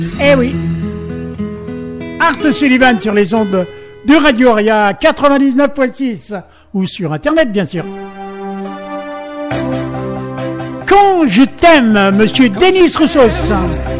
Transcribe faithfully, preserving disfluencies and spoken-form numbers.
Eh oui. Art Sullivan sur les ondes de Radio Aria quatre-vingt-dix-neuf point six ou sur internet bien sûr. Quand je t'aime, monsieur Denis Roussos.